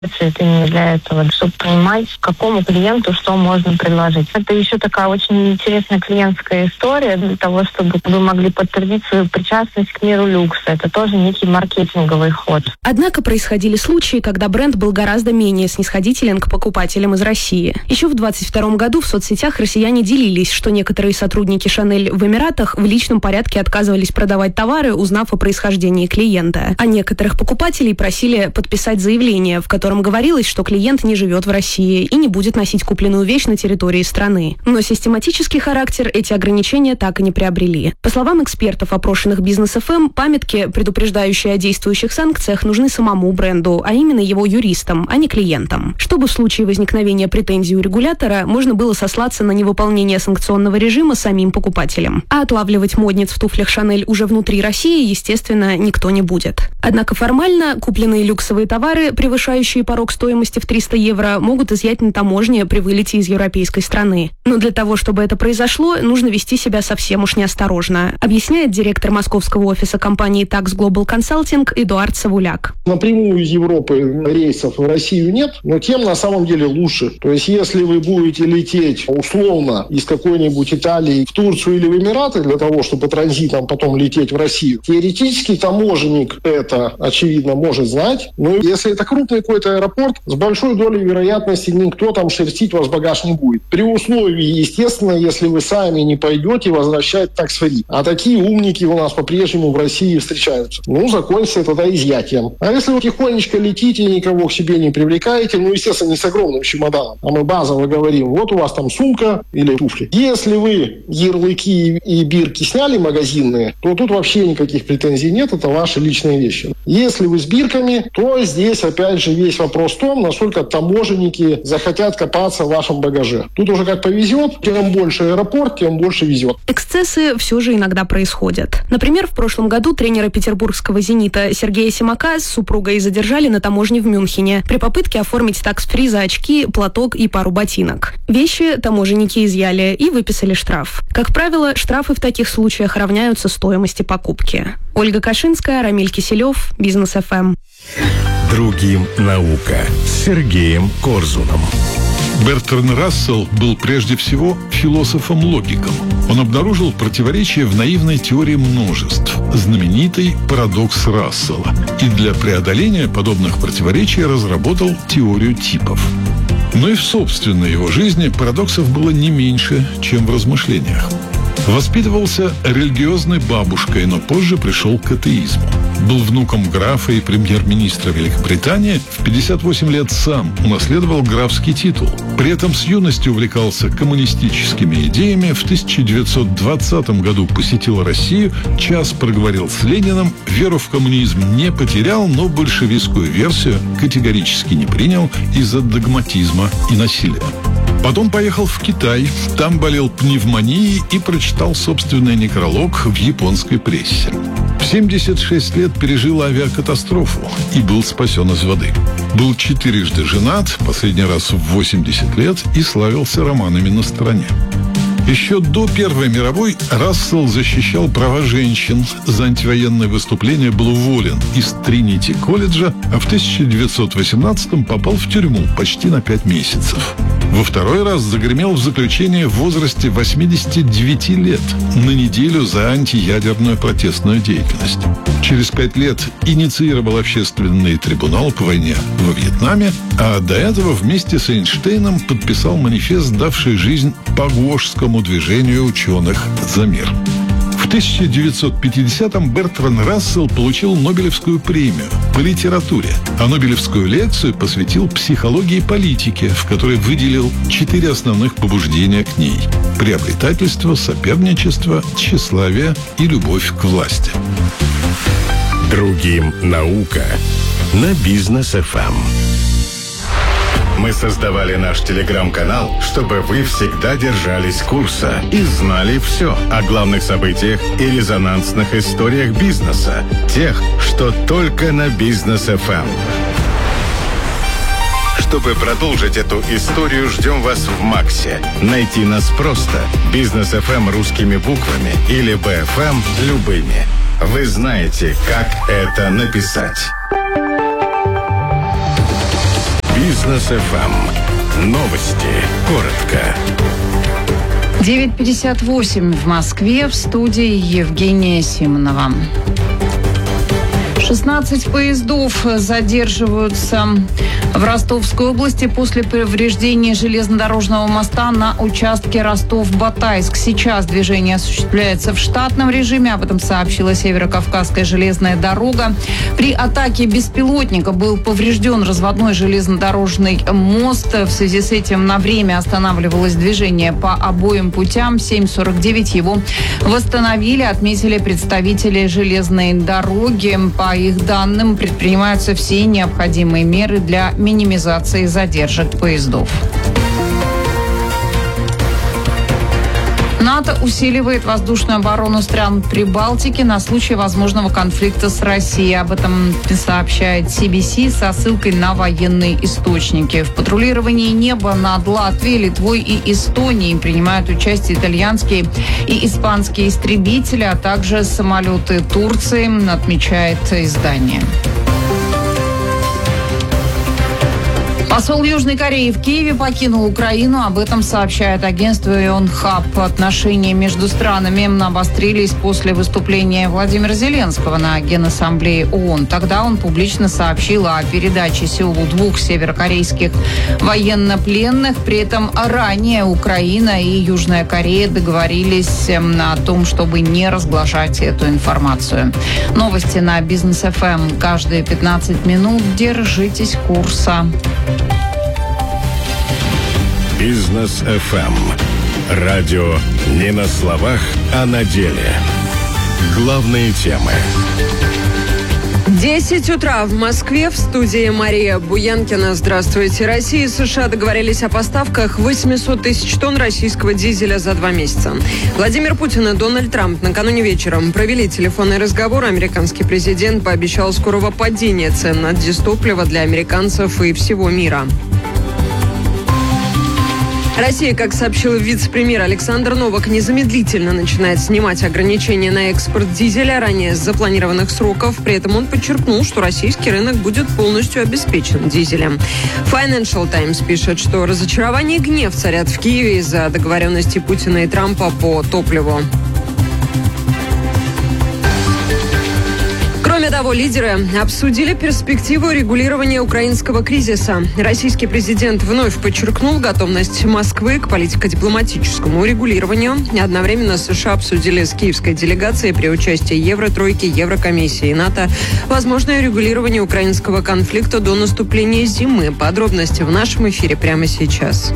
Это не для этого, чтобы понимать, какому клиенту что можно предложить. Это еще такая очень интересная клиентская история для того, чтобы вы могли подтвердить свою причастность к миру люкса. Это тоже некий маркетинговый ход. Однако происходили случаи, когда бренд был гораздо менее снисходителен к покупателям из России. Еще в 2022 году в соцсетях россияне делились, что некоторые сотрудники Шанель в Эмиратах в личном порядке отказывались продавать товары, узнав о происхождении клиента. А некоторых покупателей просили подписать заявление, в котором говорилось, что клиент не живет в России и не будет носить купленную вещь на территории страны. Но систематический характер эти ограничения так и не приобрели. По словам экспертов, опрошенных Бизнес ФМ, памятки, предупреждающие о действующих санкциях, нужны самому бренду, а именно его юристам, а не клиентам. Чтобы в случае возникновения претензий у регулятора можно было сослаться на невыполнение санкционного режима самим покупателям. А отлавливать модниц в туфлях Шанель уже внутри России, естественно, никто не будет. Однако формально купленные люксовые товары, превышающие порог стоимости в 300 евро, могут изъять на таможне при вылете из европейской страны. Но для того, чтобы это произошло, нужно вести себя совсем уж неосторожно, объясняет директор московского офиса компании Tax Global Consulting Эдуард Савуляк. Напрямую из Европы рейсов в Россию нет, но тем на самом деле лучше. То есть если вы будете лететь условно из какой-нибудь Италии в Турцию или в Эмираты для того, чтобы транзитом потом лететь в Россию, теоретически таможенник это, очевидно, может знать. Но если это крупный какой-то аэропорт, с большой долей вероятности никто там шерстить ваш багаж не будет. При условии, естественно, если вы сами не пойдете возвращать такс-фри. А такие умники у нас по-прежнему в России встречаются. Закончится тогда изъятием. А если вы тихонечко летите, никого к себе не привлекаете, естественно, не с огромным чемоданом, а мы базово говорим, вот у вас там сумка или туфли. Если вы ярлыки и бирки сняли магазинные, то тут вообще никаких претензий нет, это ваши личные вещи. Если вы с бирками, то здесь опять же весь вопрос в том, насколько таможенники захотят копаться в вашем багаже. Тут уже как повезет, тем больше аэропорт, тем больше везет. Эксцессы все же иногда происходят. Например, в прошлом году тренера петербургского «Зенита» Сергея Симака с супругой задержали на таможне в Мюнхене при попытке оформить такс-фри за очки, платок и пару ботинок. Вещи таможенники изъяли и выписали штраф. Как правило, штрафы в таких случаях равняются стоимости покупки. Ольга Кашинская, Рамиль Киселев, Бизнес ФМ. Другим наука с Сергеем Корзуном. Бертранд Рассел был прежде всего философом-логиком. Он обнаружил противоречие в наивной теории множеств, знаменитый парадокс Рассела, и для преодоления подобных противоречий разработал теорию типов. Но и в собственной его жизни парадоксов было не меньше, чем в размышлениях. Воспитывался религиозной бабушкой, но позже пришел к атеизму. Был внуком графа и премьер-министра Великобритании. В 58 лет сам унаследовал графский титул. При этом с юности увлекался коммунистическими идеями. В 1920 году посетил Россию, час проговорил с Лениным, веру в коммунизм не потерял, но большевистскую версию категорически не принял из-за догматизма и насилия. Потом поехал в Китай, там болел пневмонией и прочитал собственный некролог в японской прессе. В 76 лет пережил авиакатастрофу и был спасен из воды. Был 4-жды женат, последний раз в 80 лет, и славился романами на стороне. Еще до Первой мировой Рассел защищал права женщин. За антивоенное выступление был уволен из Тринити-колледжа, а в 1918-м попал в тюрьму почти на 5 месяцев. Во второй раз загремел в заключение в возрасте 89 лет на неделю за антиядерную протестную деятельность. Через 5 лет инициировал общественный трибунал по войне во Вьетнаме, а до этого вместе с Эйнштейном подписал манифест, давший жизнь Пагуошскому движению ученых за мир. В 1950-м Бертранд Рассел получил Нобелевскую премию по литературе, а Нобелевскую лекцию посвятил психологии политики, в которой выделил 4 основных побуждения к ней: приобретательство, соперничество, тщеславие и любовь к власти. Другим наука на Бизнес ФМ. Мы создавали наш телеграм-канал, чтобы вы всегда держались курса и знали все о главных событиях и резонансных историях бизнеса, тех, что только на Бизнес ФМ. Чтобы продолжить эту историю, ждем вас в Максе. Найти нас просто. Бизнес ФМ русскими буквами или БФМ любыми. Вы знаете, как это написать. Бизнес ФМ. Новости. Коротко. 9:58 в Москве. В студии Евгения Симонова. 16 поездов задерживаются в Ростовской области после повреждения железнодорожного моста на участке Ростов-Батайск. Сейчас движение осуществляется в штатном режиме. Об этом сообщила Северо-Кавказская железная дорога. При атаке беспилотника был поврежден разводной железнодорожный мост. В связи с этим на время останавливалось движение по обоим путям. В 7:49 его восстановили, отметили представители железной дороги. По их данным, предпринимаются все необходимые меры для минимизации задержек поездов. НАТО усиливает воздушную оборону стран Прибалтики на случай возможного конфликта с Россией. Об этом сообщает CBC со ссылкой на военные источники. В патрулировании неба над Латвией, Литвой и Эстонией принимают участие итальянские и испанские истребители, а также самолеты Турции, отмечает издание. Посол Южной Кореи в Киеве покинул Украину. Об этом сообщает агентство Yonhap. Отношения между странами обострились после выступления Владимира Зеленского на Генассамблее ООН. Тогда он публично сообщил о передаче Сеулу 2 северокорейских военнопленных. При этом ранее Украина и Южная Корея договорились о том, чтобы не разглашать эту информацию. Новости на Бизнес ФМ. Каждые 15 минут держитесь курса. Бизнес ФМ. Радио не на словах, а на деле. Главные темы. 10 утра в Москве. В студии Мария Буянкина. Здравствуйте. Россия и США договорились о поставках 800 тысяч тонн российского дизеля за 2 месяца. Владимир Путин и Дональд Трамп накануне вечером провели телефонный разговор. Американский президент пообещал скорого падения цен на дизтопливо для американцев и всего мира. Россия, как сообщил вице-премьер Александр Новак, незамедлительно начинает снимать ограничения на экспорт дизеля ранее запланированных сроков. При этом он подчеркнул, что российский рынок будет полностью обеспечен дизелем. Financial Times пишет, что разочарование и гнев царят в Киеве из-за договоренности Путина и Трампа по топливу. Кроме того, лидеры обсудили перспективу регулирования украинского кризиса. Российский президент вновь подчеркнул готовность Москвы к политико-дипломатическому регулированию. Одновременно США обсудили с киевской делегацией при участии Евротройки, Еврокомиссии и НАТО возможное регулирование украинского конфликта до наступления зимы. Подробности в нашем эфире прямо сейчас.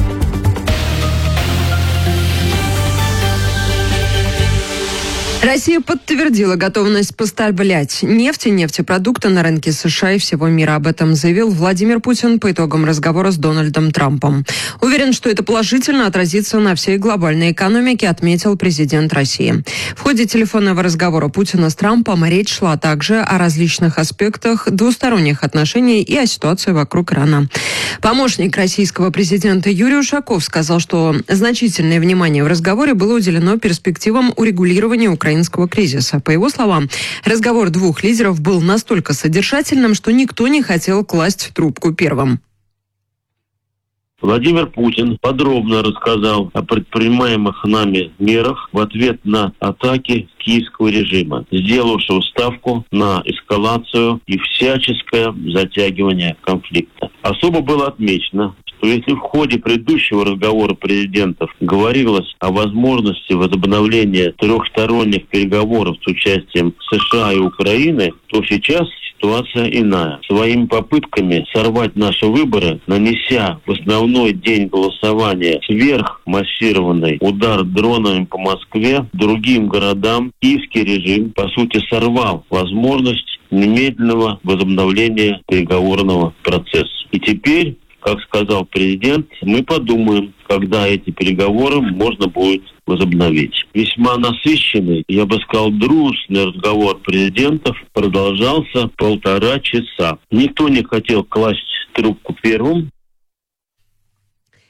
Россия подтвердила готовность поставлять нефть и нефтепродукты на рынки США и всего мира. Об этом заявил Владимир Путин по итогам разговора с Дональдом Трампом. Уверен, что это положительно отразится на всей глобальной экономике, отметил президент России. В ходе телефонного разговора Путина с Трампом речь шла также о различных аспектах двусторонних отношений и о ситуации вокруг Ирана. Помощник российского президента Юрий Ушаков сказал, что значительное внимание в разговоре было уделено перспективам урегулирования украинского кризиса. По его словам, разговор двух лидеров был настолько содержательным, что никто не хотел класть трубку первым. Владимир Путин подробно рассказал о предпринимаемых нами мерах в ответ на атаки киевского режима, сделавшего ставку на эскалацию и всяческое затягивание конфликта. Особо было отмечено, что если в ходе предыдущего разговора президентов говорилось о возможности возобновления трехсторонних переговоров с участием США и Украины, то сейчас ситуация иная. Своими попытками сорвать наши выборы, нанеся в основной день голосования сверхмассированный удар дронами по Москве, другим городам, киевский режим, по сути, сорвал возможность немедленного возобновления переговорного процесса. И теперь, как сказал президент, мы подумаем, когда эти переговоры можно будет возобновить. Весьма насыщенный, я бы сказал, дружный разговор президентов продолжался 1,5 часа. Никто не хотел класть трубку первым.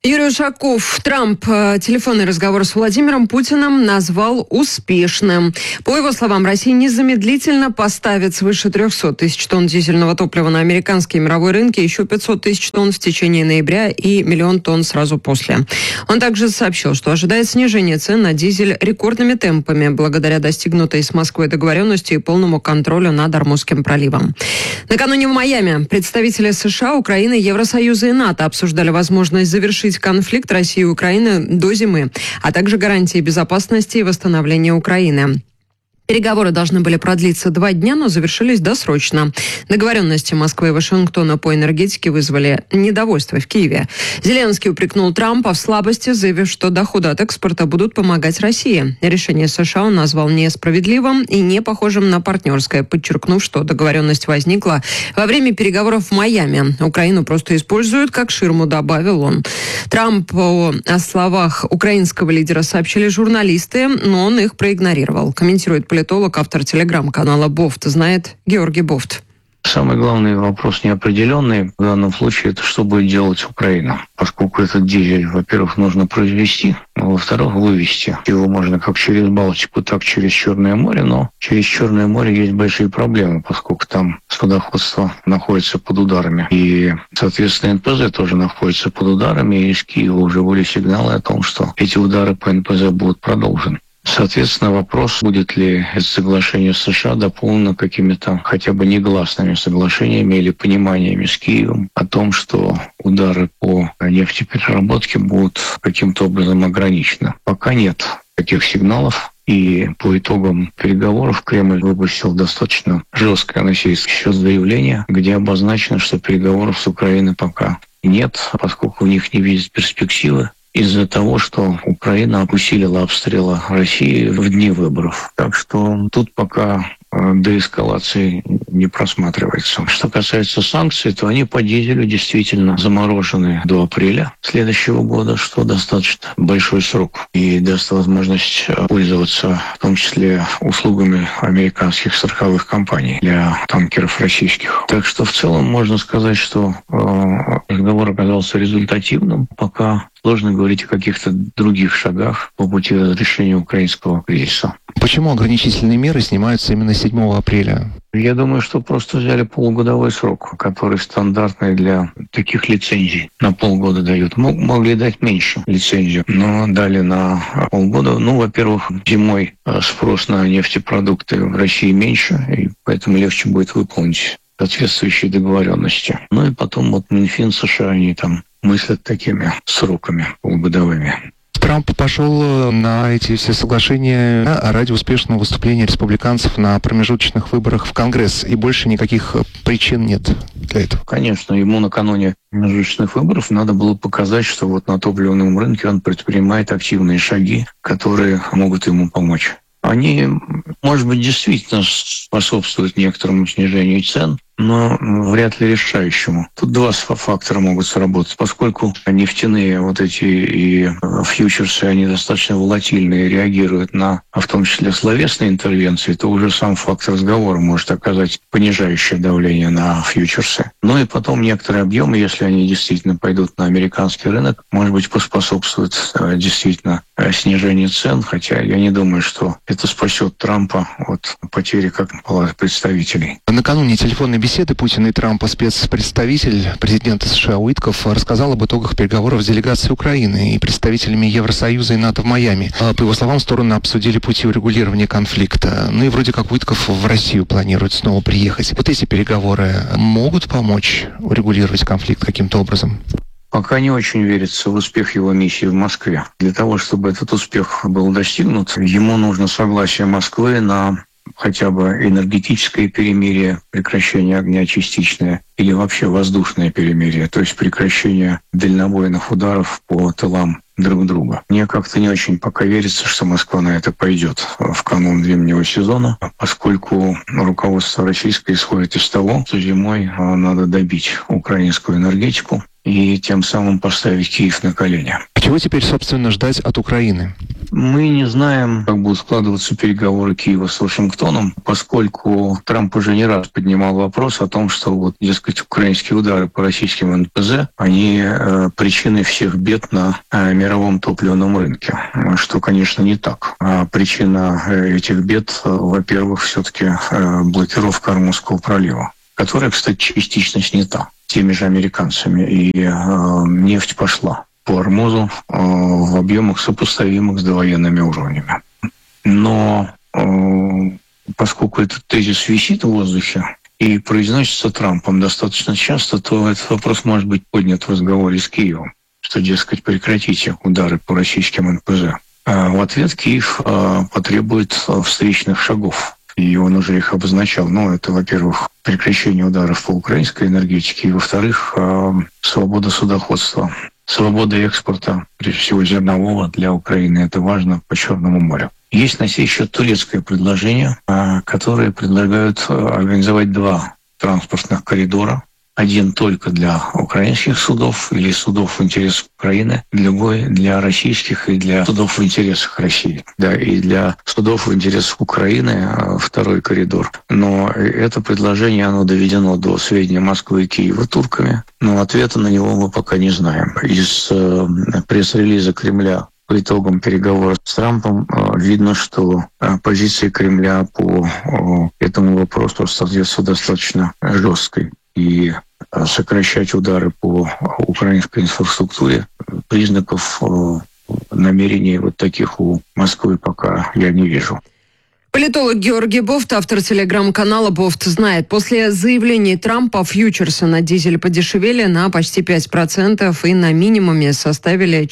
Юрий Ушаков. Трамп телефонный разговор с Владимиром Путиным назвал успешным. По его словам, Россия незамедлительно поставит свыше 300 тысяч тонн дизельного топлива на американские и мировой рынки, еще 500 тысяч тонн в течение ноября и 1 миллион тонн сразу после. Он также сообщил, что ожидает снижения цен на дизель рекордными темпами благодаря достигнутой с Москвой договоренности и полному контролю над Ормузским проливом. Накануне в Майами представители США, Украины, Евросоюза и НАТО обсуждали возможность завершить конфликт России и Украины до зимы, а также гарантии безопасности и восстановления Украины. Переговоры должны были продлиться 2 дня, но завершились досрочно. Договоренности Москвы и Вашингтона по энергетике вызвали недовольство в Киеве. Зеленский упрекнул Трампа в слабости, заявив, что доходы от экспорта будут помогать России. Решение США он назвал несправедливым и не похожим на партнерское, подчеркнув, что договоренность возникла во время переговоров в Майами. Украину просто используют как ширму, добавил он. Трампу о словах украинского лидера сообщили журналисты, но он их проигнорировал. Комментирует политолог, автор телеграм-канала «Бофт», знает Георгий Бофт. Самый главный вопрос неопределенный в данном случае – это что будет делать Украина. Поскольку этот дизель, во-первых, нужно произвести, а во-вторых, вывести. Его можно как через Балтику, так через Черное море, но через Черное море есть большие проблемы, поскольку там судоходство находится под ударами. И, соответственно, НПЗ тоже находится под ударами, и из Киева уже были сигналы о том, что эти удары по НПЗ будут продолжены. Соответственно, вопрос, будет ли это соглашение с США дополнено какими-то хотя бы негласными соглашениями или пониманиями с Киевом о том, что удары по нефтепереработке будут каким-то образом ограничены. Пока нет таких сигналов. И по итогам переговоров Кремль выпустил достаточно жесткое на сей счет заявление, где обозначено, что переговоров с Украиной пока нет, поскольку у них не видят перспективы, из-за того, что Украина усилила обстрелы России в дни выборов. Так что тут пока деэскалации не просматривается. Что касается санкций, то они по дизелю действительно заморожены до апреля следующего года, что достаточно большой срок и даст возможность пользоваться в том числе услугами американских страховых компаний для танкеров российских. Так что в целом можно сказать, что разговор оказался результативным. Пока сложно говорить о каких-то других шагах по пути разрешения украинского кризиса. Почему ограничительные меры снимаются именно 7 апреля? Я думаю, что просто взяли полугодовой срок, который стандартный для таких лицензий. На полгода дают. Могли дать меньше лицензию, но дали на полгода. Во-первых, зимой спрос на нефтепродукты в России меньше, и поэтому легче будет выполнить соответствующие договоренности. И потом Минфин США, они там мыслят такими сроками полугодовыми. Трамп пошел на эти все соглашения ради успешного выступления республиканцев на промежуточных выборах в Конгресс, и больше никаких причин нет для этого. Конечно, ему накануне промежуточных выборов надо было показать, что на топливном рынке он предпринимает активные шаги, которые могут ему помочь. Они, может быть, действительно способствуют некоторому снижению цен, но вряд ли решающему. Тут 2 фактора могут сработать. Поскольку нефтяные эти и фьючерсы, они достаточно волатильные, реагируют на, в том числе, словесные интервенции, то уже сам факт разговора может оказать понижающее давление на фьючерсы. И потом некоторые объемы, если они действительно пойдут на американский рынок, может быть, поспособствуют действительно снижению цен, хотя я не думаю, что это спасет Трампа от потери как палаты представителей. Накануне телефонной беседы Путина и Трампа спецпредставитель президента США Уитков рассказал об итогах переговоров с делегацией Украины и представителями Евросоюза и НАТО в Майами. По его словам, стороны обсудили пути урегулирования конфликта. И вроде как Уитков в Россию планирует снова приехать. Эти переговоры могут помочь урегулировать конфликт каким-то образом? Пока не очень верится в успех его миссии в Москве. Для того, чтобы этот успех был достигнут, ему нужно согласие Москвы на хотя бы энергетическое перемирие, прекращение огня частичное, или вообще воздушное перемирие, то есть прекращение дальнобойных ударов по тылам друг друга. Мне как-то не очень пока верится, что Москва на это пойдет в канун зимнего сезона, поскольку руководство российское исходит из того, что зимой надо добить украинскую энергетику и тем самым поставить Киев на колени. Чего теперь, собственно, ждать от Украины? Мы не знаем, как будут складываться переговоры Киева с Вашингтоном, поскольку Трамп уже не раз поднимал вопрос о том, что, дескать, украинские удары по российским НПЗ, они причиной всех бед на мировом топливном рынке, что, конечно, не так. Причина этих бед, во-первых, все-таки блокировка Ормузского пролива, которая, кстати, частично снята теми же американцами, и нефть пошла по Ормузу в объемах, сопоставимых с довоенными уровнями. Но поскольку этот тезис висит в воздухе и произносится Трампом достаточно часто, то этот вопрос может быть поднят в разговоре с Киевом, что, дескать, прекратите удары по российским НПЗ. В ответ Киев потребует встречных шагов. И он уже их обозначал. Это, во-первых, прекращение ударов по украинской энергетике, и, во-вторых, свобода судоходства, свобода экспорта, прежде всего зернового для Украины. Это важно по Черному морю. Есть на сей счет турецкое предложение, которое предлагают организовать 2 транспортных коридора. Один только для украинских судов или судов в интересах Украины, другой для российских и для судов в интересах России. Да, и для судов в интересах Украины 2-й коридор. Но это предложение, оно доведено до сведения Москвы и Киева турками, но ответа на него мы пока не знаем. Из пресс-релиза Кремля по итогам переговоров с Трампом видно, что позиция Кремля по этому вопросу остается достаточно жесткой. И сокращать удары по украинской инфраструктуре, признаков намерений таких у Москвы пока я не вижу. Политолог Георгий Бофт, автор телеграм-канала «Бофт знает». После заявлений Трампа фьючерсы на дизель подешевели на почти 5% и на минимуме составили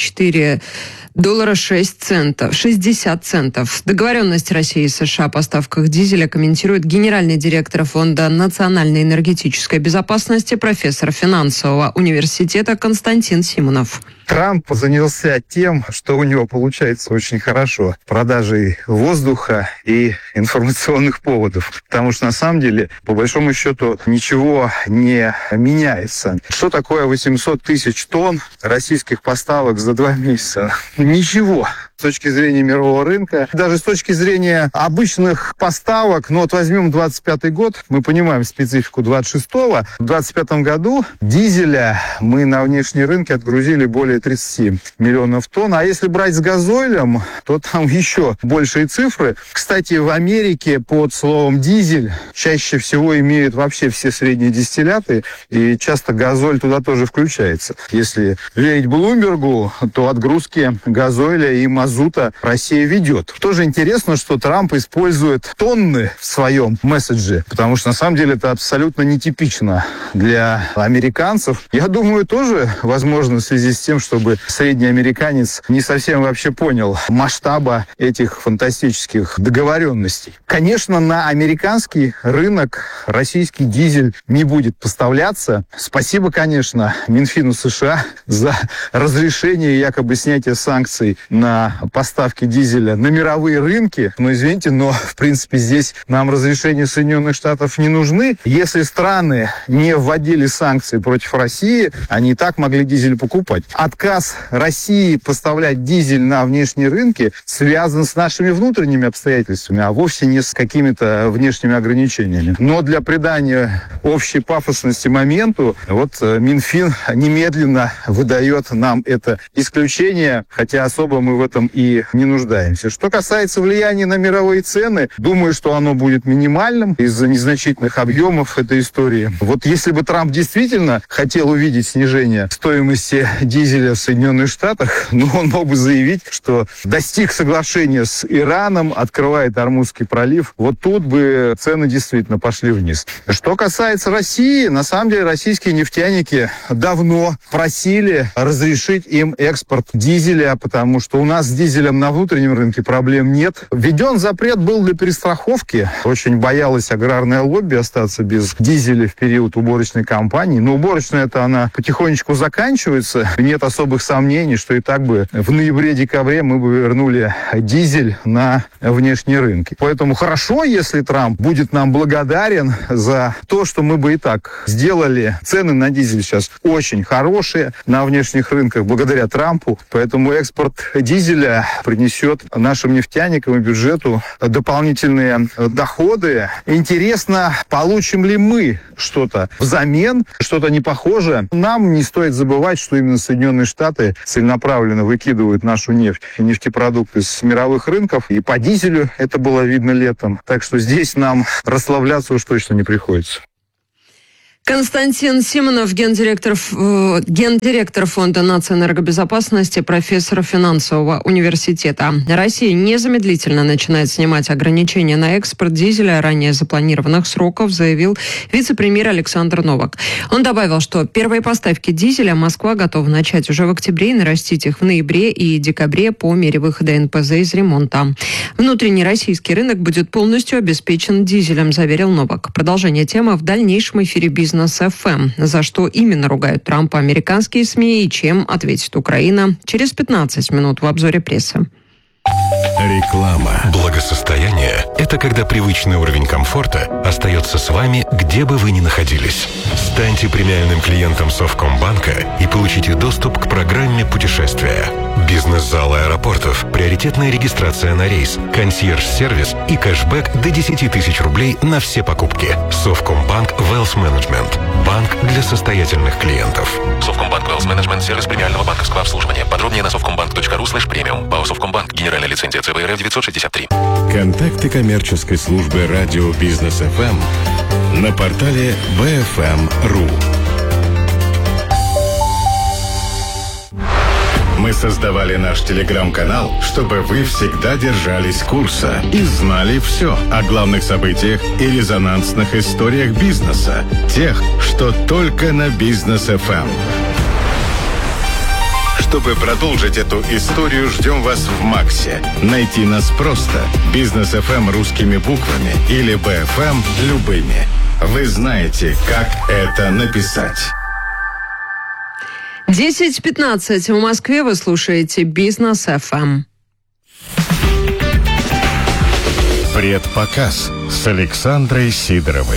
$4.60. Договоренность России и США о поставках дизеля комментирует генеральный директор Фонда национальной энергетической безопасности, профессор финансового университета Константин Симонов. Трамп занялся тем, что у него получается очень хорошо. Продажей воздуха и информационных поводов. Потому что, на самом деле, по большому счету, ничего не меняется. Что такое 800 тысяч тонн российских поставок за 2 месяца? Ничего. С точки зрения мирового рынка, даже с точки зрения обычных поставок, возьмем 25 год, мы понимаем специфику 26-го. В 25 году дизеля мы на внешние рынки отгрузили более 30 миллионов тонн. А если брать с газоилем, то там еще большие цифры. Кстати, в Америке под словом «дизель» чаще всего имеют вообще все средние дистилляты, и часто газоль туда тоже включается. Если верить Блумбергу, то отгрузки газоиля и мазута Россия ведет. Тоже интересно, что Трамп использует тонны в своем месседже, потому что на самом деле это абсолютно нетипично для американцев. Я думаю, тоже возможно в связи с тем, чтобы средний американец не совсем вообще понял масштаба этих фантастических договоренностей. Конечно, на американский рынок российский дизель не будет поставляться. Спасибо, конечно, Минфину США за разрешение якобы снятия санкций на поставки дизеля на мировые рынки. Но, извините, в принципе, здесь нам разрешения Соединенных Штатов не нужны. Если страны не вводили санкции против России, они и так могли дизель покупать. Отказ России поставлять дизель на внешние рынки связан с нашими внутренними обстоятельствами, а вовсе не с какими-то внешними ограничениями. Но для придания общей пафосности моменту, Минфин немедленно выдает нам это исключение, хотя особо мы в этом и не нуждаемся. Что касается влияния на мировые цены, думаю, что оно будет минимальным из-за незначительных объемов этой истории. Если бы Трамп действительно хотел увидеть снижение стоимости дизеля в Соединенных Штатах, он мог бы заявить, что достиг соглашения с Ираном, открывает Ормузский пролив. Тут бы цены действительно пошли вниз. Что касается России, на самом деле российские нефтяники давно просили разрешить им экспорт дизеля, потому что у нас с дизелем на внутреннем рынке проблем нет. Введен запрет был для перестраховки. Очень боялась аграрное лобби остаться без дизеля в период уборочной кампании. Но уборочная-то она потихонечку заканчивается. Нет особых сомнений, что и так бы в ноябре-декабре мы бы вернули дизель на внешние рынки. Поэтому хорошо, если Трамп будет нам благодарен за то, что мы бы и так сделали. Цены на дизель сейчас очень хорошие на внешних рынках благодаря Трампу. Поэтому экспорт дизеля дизеля принесет нашим нефтяникам и бюджету дополнительные доходы. Интересно, получим ли мы что-то взамен, что-то не похожее. Нам не стоит забывать, что именно Соединенные Штаты целенаправленно выкидывают нашу нефть и нефтепродукты с мировых рынков. И по дизелю это было видно летом. Так что здесь нам расслабляться уж точно не приходится. Константин Симонов, гендиректор Фонда нацэнергобезопасности, профессор финансового университета. Россия незамедлительно начинает снимать ограничения на экспорт дизеля ранее запланированных сроков, заявил вице-премьер Александр Новак. Он добавил, что первые поставки дизеля Москва готова начать уже в октябре и нарастить их в ноябре и декабре по мере выхода НПЗ из ремонта. Внутренний российский рынок будет полностью обеспечен дизелем, заверил Новак. Продолжение темы в дальнейшем эфире «Бизнес ФМ». За что именно ругают Трампа американские СМИ и чем ответит Украина через 15 минут в обзоре прессы. Реклама. Благосостояние – это когда привычный уровень комфорта остается с вами, где бы вы ни находились. Станьте премиальным клиентом Совкомбанка и получите доступ к программе путешествия. Бизнес-залы аэропортов, приоритетная регистрация на рейс, консьерж-сервис и кэшбэк до 10 тысяч рублей на все покупки. Совкомбанк Wealth Management. Банк для состоятельных клиентов. Совкомбанк Wealth Management – сервис премиального банковского обслуживания. Подробнее на совкомбанк.ру/премиум. ПАО Совкомбанк. Генеральная лицензия ЦБРФ 963. Контакты коммерческой службы радио Бизнес ФМ на портале bfm.ru. Мы создавали наш телеграм-канал, чтобы вы всегда держались курса и знали все о главных событиях и резонансных историях бизнеса, тех, что только на Бизнес ФМ. Чтобы продолжить эту историю, ждем вас в Максе. Найти нас просто. Бизнес ФМ русскими буквами или БФМ любыми. Вы знаете, как это написать. 10:15 в Москве. Вы слушаете Бизнес ФМ. Предпоказ с Александрой Сидоровой.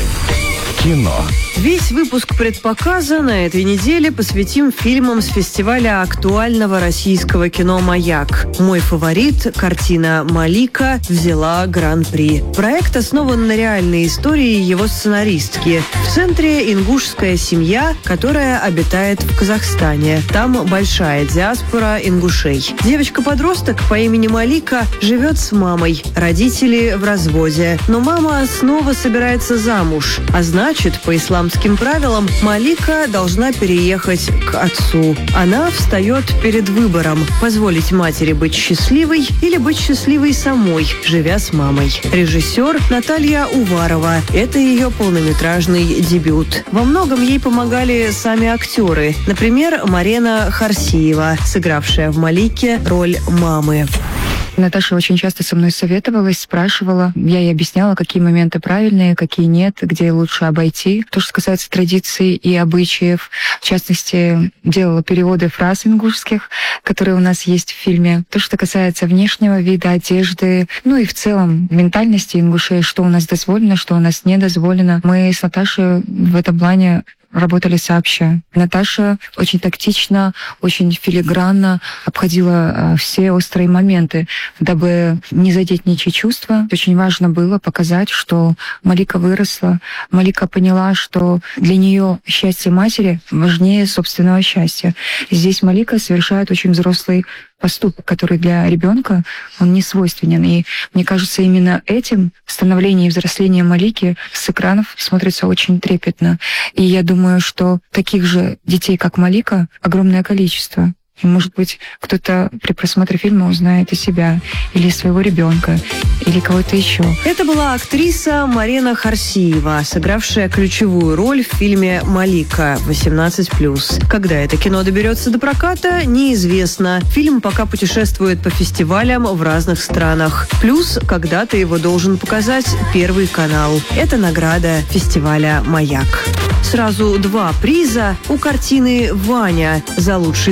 Кино. Весь выпуск предпоказа на этой неделе посвятим фильмам с фестиваля актуального российского кино «Маяк». Мой фаворит, картина «Малика», взяла гран-при. Проект основан на реальной истории его сценаристки. В центре ингушская семья, которая обитает в Казахстане. Там большая диаспора ингушей. Девочка-подросток по имени Малика живет с мамой. Родители в разводе. Но мама снова собирается замуж. А значит, по исламским правилам, Малика должна переехать к отцу. Она встает перед выбором – позволить матери быть счастливой или быть счастливой самой, живя с мамой. Режиссер Наталья Уварова. Это ее полнометражный дебют. Во многом ей помогали сами актеры. Например, Марена Харсиева, сыгравшая в «Малике» роль мамы. Наташа очень часто со мной советовалась, спрашивала. Я ей объясняла, какие моменты правильные, какие нет, где лучше обойти. То, что касается традиций и обычаев, в частности, делала переводы фраз ингушских, которые у нас есть в фильме. То, что касается внешнего вида, одежды, ну и в целом ментальности ингушей, что у нас дозволено, что у нас не дозволено. Мы с Наташей в этом плане работали сообща. Наташа очень тактично, очень филигранно обходила все острые моменты, дабы не задеть ничьи чувства. Очень важно было показать, что Малика выросла. Малика поняла, что для нее счастье матери важнее собственного счастья. Здесь Малика совершает очень взрослый поступок, который для ребенка он не свойственен. И мне кажется, именно этим становление и взросление Малики с экранов смотрится очень трепетно. И я думаю, что таких же детей, как Малика, огромное количество. И, может быть, кто-то при просмотре фильма узнает и себя, или своего ребенка, или кого-то еще. Это была актриса Марена Харсиева, сыгравшая ключевую роль в фильме «Малика» 18+. Когда это кино доберется до проката, неизвестно. Фильм пока путешествует по фестивалям в разных странах. Плюс когда-то его должен показать Первый канал. Это награда фестиваля «Маяк». Сразу 2 приза у картины «Ваня» за лучший сценарий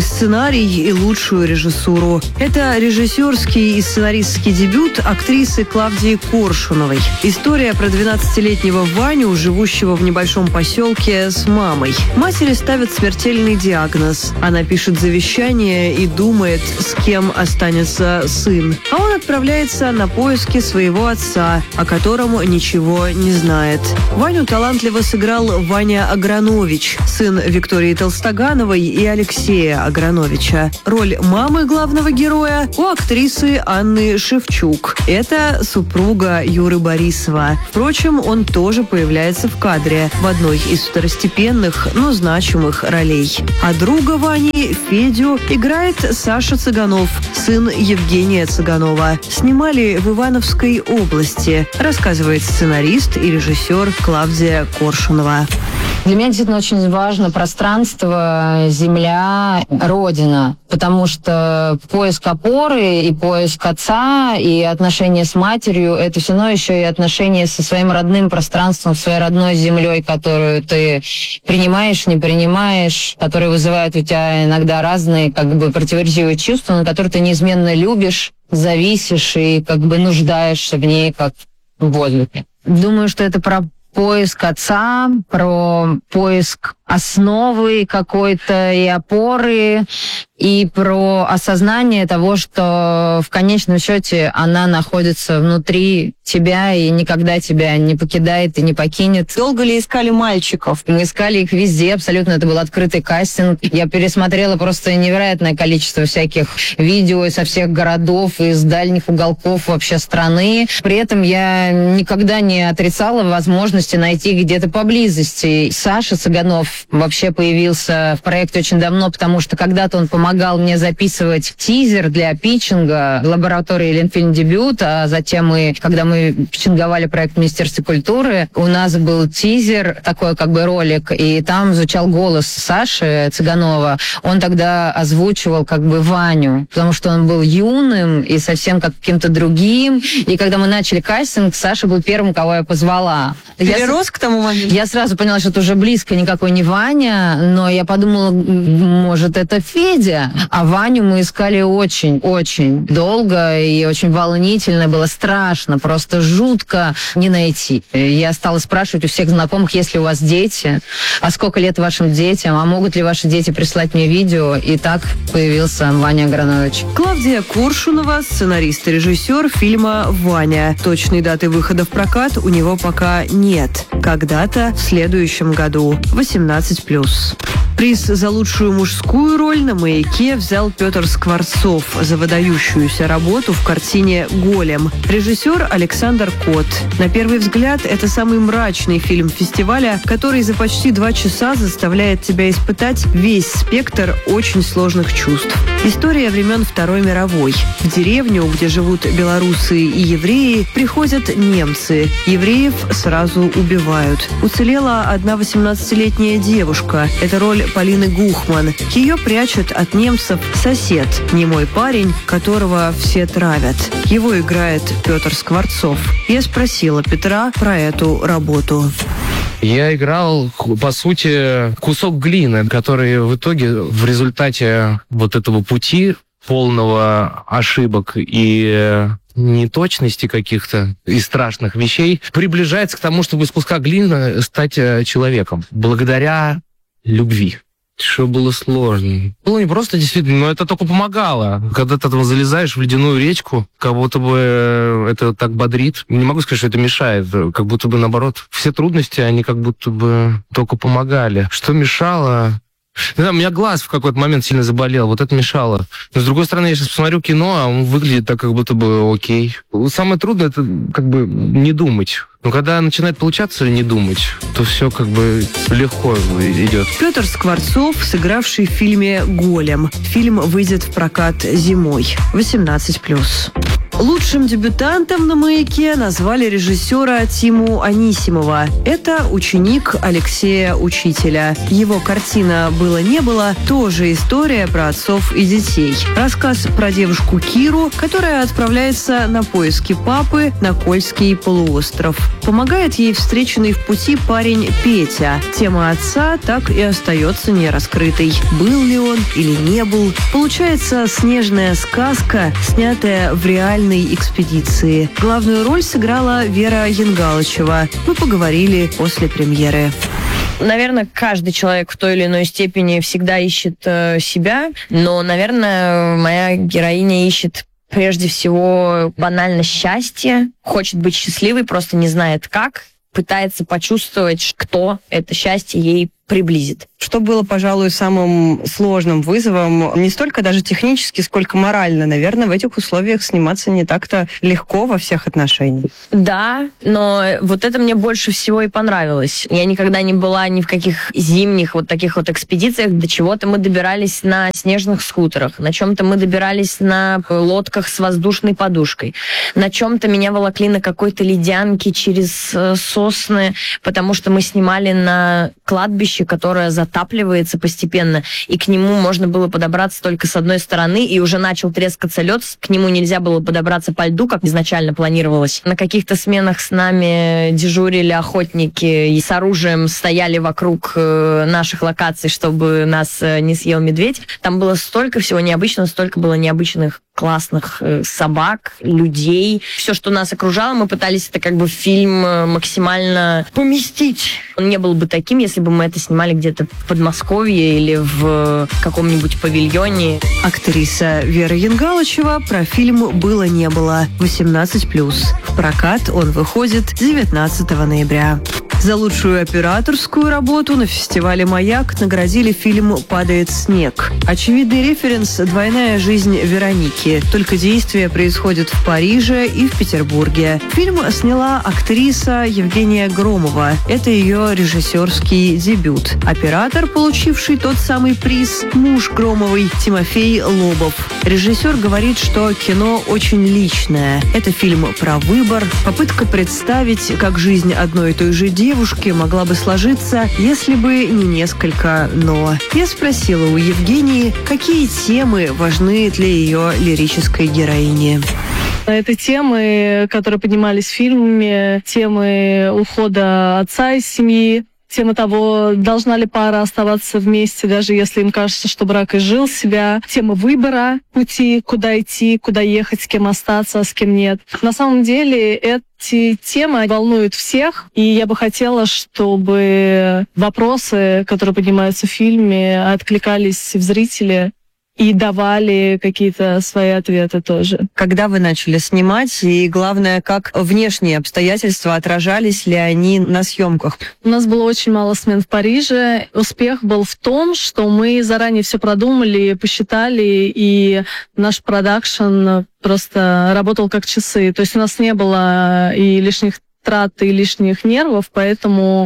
сценарий и лучшую режиссуру. Это режиссерский и сценаристский дебют актрисы Клавдии Коршуновой. История про 12-летнего Ваню, живущего в небольшом поселке с мамой. Матери ставят смертельный диагноз. Она пишет завещание и думает, с кем останется сын. А он отправляется на поиски своего отца, о котором ничего не знает. Ваню талантливо сыграл Ваня Агранович, сын Виктории Толстогановой и Алексея Аграновича. Роль мамы главного героя у актрисы Анны Шевчук. Это супруга Юры Борисова. Впрочем, он тоже появляется в кадре в одной из второстепенных, но значимых ролей. А друга Вани, Федю, играет Саша Цыганов, сын Евгения Цыганова. Снимали в Ивановской области, рассказывает сценарист и режиссер Клавдия Коршунова. Для меня действительно очень важно пространство, земля, родина, потому что поиск опоры и поиск отца, и отношения с матерью — это все равно еще и отношения со своим родным пространством, своей родной землей, которую ты принимаешь, не принимаешь, которые вызывают у тебя иногда разные противоречивые чувства, но которые ты неизменно любишь, зависишь и нуждаешься в ней, как в воздухе. Думаю, что это про поиск отца, про поиск основы какой-то и опоры, и про осознание того, что в конечном счете она находится внутри тебя и никогда тебя не покидает и не покинет. Долго ли искали мальчиков? Мы искали их везде, абсолютно. Это был открытый кастинг. Я пересмотрела просто невероятное количество всяких видео со всех городов, из дальних уголков вообще страны. При этом я никогда не отрицала возможности найти где-то поблизости. Саша Цыганов вообще появился в проекте очень давно, потому что когда-то он помогал мне записывать тизер для питчинга в лаборатории Ленфильм Дебют, а затем когда мы питчинговали проект в Министерстве культуры, у нас был тизер, такой ролик, и там звучал голос Саши Цыганова. Он тогда озвучивал Ваню, потому что он был юным и совсем каким-то другим. И когда мы начали кастинг, Саша был первым, кого я позвала. Перерос к тому моменту? Я сразу поняла, что это уже близко никакой не Ваня, но я подумала, может, это Федя. А Ваню мы искали очень-очень долго и очень волнительно. Было страшно, просто жутко не найти. Я стала спрашивать у всех знакомых, есть ли у вас дети, а сколько лет вашим детям, а могут ли ваши дети прислать мне видео. И так появился Ваня Агранович. Клавдия Коршунова, сценарист и режиссер фильма «Ваня». Точной даты выхода в прокат у него пока нет. Когда-то в следующем году. 18+. Приз за лучшую мужскую роль на «Маяке» взял Петр Скворцов за выдающуюся работу в картине «Голем». Режиссер Александр Кот. На первый взгляд, это самый мрачный фильм фестиваля, который за почти 2 часа заставляет тебя испытать весь спектр очень сложных чувств. История времен Второй мировой. В деревню, где живут белорусы и евреи, приходят немцы. Евреев сразу убивают. Уцелела одна 18-летняя девушка. Это роль Полины Гухман. Ее прячет от немцев сосед, немой парень, которого все травят. Его играет Петр Скворцов. Я спросила Петра про эту работу. Я играл, по сути, кусок глины, который в итоге в результате вот этого пути полного ошибок и неточности каких-то и страшных вещей приближается к тому, чтобы из куска глины стать человеком. Благодаря любви. Что было сложно. Было не просто действительно, но это только помогало. Когда ты там залезаешь в ледяную речку, как будто бы это так бодрит. Не могу сказать, что это мешает. Как будто бы наоборот. Все трудности, они как будто бы только помогали. Что мешало? Не знаю, у меня глаз в какой-то момент сильно заболел, вот это мешало. Но, с другой стороны, я сейчас посмотрю кино, а он выглядит так, как будто бы окей. Самое трудное — это не думать. Но когда начинает получаться не думать, то все легко идет. Петр Скворцов, сыгравший в фильме «Голем». Фильм выйдет в прокат зимой. 18+. Лучшим дебютантом на «Маяке» назвали режиссера Тиму Анисимова. Это ученик Алексея Учителя. Его картина «Было-не было» тоже история про отцов и детей. Рассказ про девушку Киру, которая отправляется на поиски папы на Кольский полуостров. Помогает ей встреченный в пути парень Петя. Тема отца так и остается нераскрытой. Был ли он или не был? Получается снежная сказка, снятая в реальной экспедиции. Главную роль сыграла Вера Янгалычева. Мы поговорили после премьеры. Наверное, каждый человек в той или иной степени всегда ищет себя, но, наверное, моя героиня ищет прежде всего банально счастье, хочет быть счастливой, просто не знает как, пытается почувствовать, кто это счастье ей приблизит. Что было, пожалуй, самым сложным вызовом, не столько даже технически, сколько морально. Наверное, в этих условиях сниматься не так-то легко во всех отношениях. Да, но вот это мне больше всего и понравилось. Я никогда не была ни в каких зимних вот таких вот экспедициях. До чего-то мы добирались на снежных скутерах, на чем-то мы добирались на лодках с воздушной подушкой, на чем-то меня волокли на какой-то ледянке через сосны, потому что мы снимали на кладбище, которое затапливается постепенно, и к нему можно было подобраться только с одной стороны, и уже начал трескаться лед, к нему нельзя было подобраться по льду, как изначально планировалось. На каких-то сменах с нами дежурили охотники и с оружием стояли вокруг наших локаций, чтобы нас не съел медведь. Там было столько всего необычного, столько было необычных классных собак, людей. Все, что нас окружало, мы пытались это как бы в фильм максимально поместить. Он не был бы таким, если бы мы это снимали где-то в Подмосковье или в каком-нибудь павильоне. Актриса Вера Янгалычева про фильм «Было-не было» 18+. В прокат он выходит 19 ноября. За лучшую операторскую работу на фестивале «Маяк» наградили фильм «Падает снег». Очевидный референс «Двойная жизнь Вероники». Только действие происходит в Париже и в Петербурге. Фильм сняла актриса Евгения Громова. Это ее режиссерский дебют. Оператор, получивший тот самый приз, муж Громовой, Тимофей Лобов. Режиссер говорит, что кино очень личное. Это фильм про выбор, попытка представить, как жизнь одной и той же девушки могла бы сложиться, если бы не несколько «но». Я спросила у Евгении, какие темы важны для ее лирической героини. Это темы, которые поднимались в фильме, темы ухода отца из семьи, тема того, должна ли пара оставаться вместе, даже если им кажется, что брак изжил себя. Тема выбора пути, куда идти, куда ехать, с кем остаться, а с кем нет. На самом деле эти темы волнуют всех, и я бы хотела, чтобы вопросы, которые поднимаются в фильме, откликались в зрителя и давали какие-то свои ответы тоже. Когда вы начали снимать, и главное, как внешние обстоятельства, отражались ли они на съемках? У нас было очень мало смен в Париже. Успех был в том, что мы заранее все продумали, посчитали, и наш продакшн просто работал как часы. То есть у нас не было и лишних трат, и лишних нервов, поэтому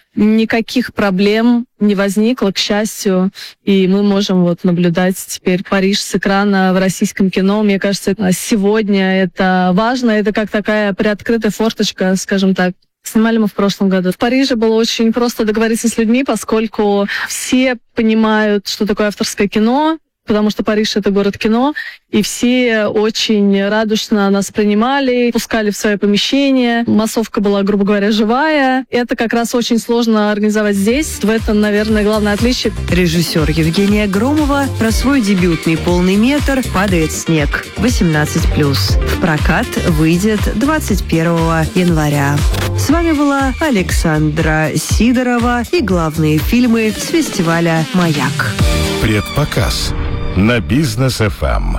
никаких проблем не возникло, к счастью, и мы можем вот наблюдать теперь Париж с экрана в российском кино. Мне кажется, сегодня это важно, это как такая приоткрытая форточка, скажем так. Снимали мы в прошлом году. В Париже было очень просто договориться с людьми, поскольку все понимают, что такое авторское кино, потому что Париж — это город кино, и все очень радушно нас принимали, пускали в свое помещение. Массовка была, грубо говоря, живая. Это как раз очень сложно организовать здесь. В этом, наверное, главное отличие. Режиссер Евгения Громова про свой дебютный полный метр «Падает снег» 18+. В прокат выйдет 21 января. С вами была Александра Сидорова и главные фильмы с фестиваля «Маяк». Предпоказ на Бизнес ФМ.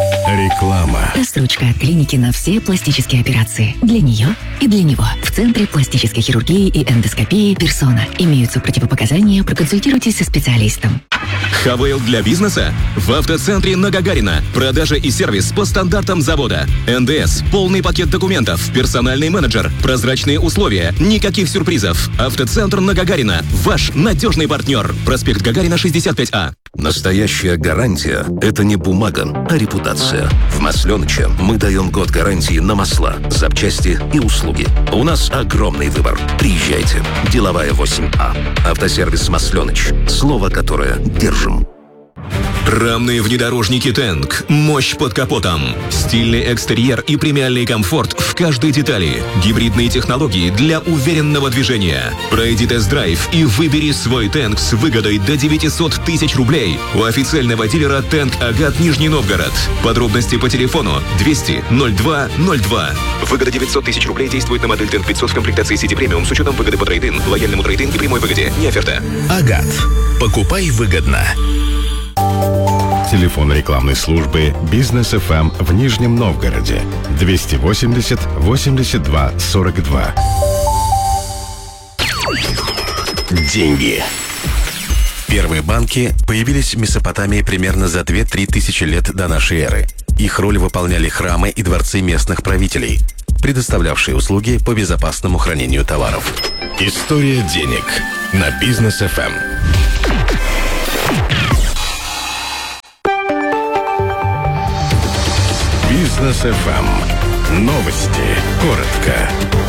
Реклама. Рассрочка от клиники на все пластические операции. Для нее и для него. В Центре пластической хирургии и эндоскопии «Персона». Имеются противопоказания, проконсультируйтесь со специалистом. ХВЛ для бизнеса? В автоцентре на Гагарина. Продажа и сервис по стандартам завода. НДС, полный пакет документов, персональный менеджер, прозрачные условия, никаких сюрпризов. Автоцентр на Гагарина. Ваш надежный партнер. Проспект Гагарина, 65А. Настоящая гарантия – это не бумага, а репутация. В «Масленыче» мы даем год гарантии на масла, запчасти и услуги. У нас огромный выбор. Приезжайте. Деловая 8А. Автосервис «Масленыч». Слово, которое держим. Рамные внедорожники «Тэнк». Мощь под капотом. Стильный экстерьер и премиальный комфорт в каждой детали. Гибридные технологии для уверенного движения. Пройди тест-драйв и выбери свой «Тэнк» с выгодой до 900 тысяч рублей у официального дилера «Тэнк Агат» Нижний Новгород. Подробности по телефону 200 02 02. Выгода 900 тысяч рублей действует на модель «Тэнк 500» в комплектации City Premium с учетом выгоды по трейд-ин, лояльному трейд-ин и прямой выгоде. Не оферта. Агат. Покупай выгодно. Телефон рекламной службы «Бизнес ФМ» в Нижнем Новгороде 280 82 42. Деньги. Первые банки появились в Месопотамии примерно за 2-3 тысячи лет до нашей эры. Их роль выполняли храмы и дворцы местных правителей, предоставлявшие услуги по безопасному хранению товаров. История денег на «Бизнес ФМ». «Бизнес ФМ». Новости. Коротко.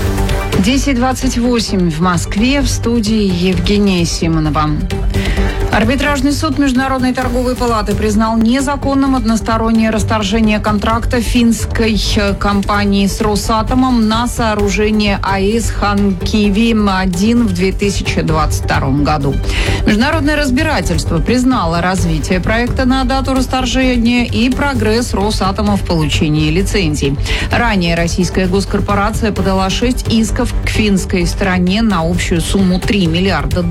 10:28 в Москве, в студии Евгения Симонова. Арбитражный суд Международной торговой палаты признал незаконным одностороннее расторжение контракта финской компании с Росатомом на сооружение АЭС Ханкивим-1 в 2022 году. Международное разбирательство признало развитие проекта на дату расторжения и прогресс Росатома в получении лицензий. Ранее российская госкорпорация подала 6 исков к финской стороне на общую сумму $3 миллиарда.